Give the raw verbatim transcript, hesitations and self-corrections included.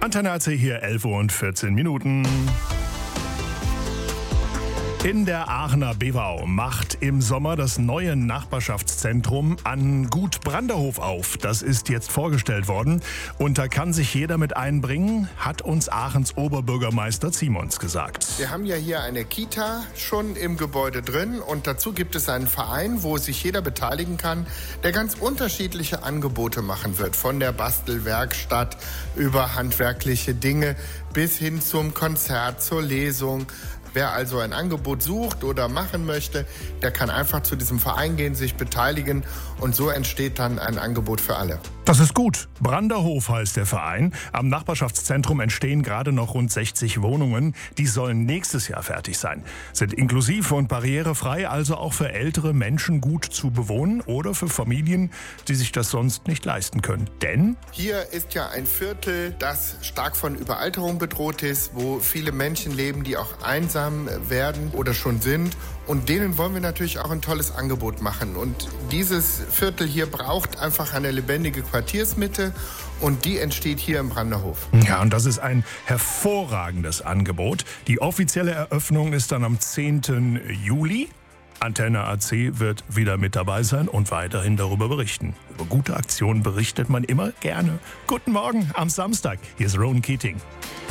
Antenne A C hier, elf Uhr und vierzehn Minuten. In der Aachener Bevau macht im Sommer das neue Nachbarschaftszentrum an Gut Branderhof auf. Das ist jetzt vorgestellt worden und da kann sich jeder mit einbringen, hat uns Aachens Oberbürgermeister Simons gesagt. Wir haben ja hier eine Kita schon im Gebäude drin und dazu gibt es einen Verein, wo sich jeder beteiligen kann, der ganz unterschiedliche Angebote machen wird. Von der Bastelwerkstatt über handwerkliche Dinge bis hin zum Konzert, zur Lesung. Wer also ein Angebot sucht oder machen möchte, der kann einfach zu diesem Verein gehen, sich beteiligen und so entsteht dann ein Angebot für alle. Das ist gut. Branderhof heißt der Verein. Am Nachbarschaftszentrum entstehen gerade noch rund sechzig Wohnungen. Die sollen nächstes Jahr fertig sein. Sind inklusiv und barrierefrei, also auch für ältere Menschen gut zu bewohnen oder für Familien, die sich das sonst nicht leisten können. Denn hier ist ja ein Viertel, das stark von Überalterung bedroht ist, wo viele Menschen leben, die auch einsam werden oder schon sind. Und denen wollen wir natürlich auch ein tolles Angebot machen. Und dieses Viertel hier braucht einfach eine lebendige Quartiersmitte und die entsteht hier im Branderhof. Ja, und das ist ein hervorragendes Angebot. Die offizielle Eröffnung ist dann am zehnten Juli. Antenne A C wird wieder mit dabei sein und weiterhin darüber berichten. Über gute Aktionen berichtet man immer gerne. Guten Morgen am Samstag. Hier ist Rowan Keating.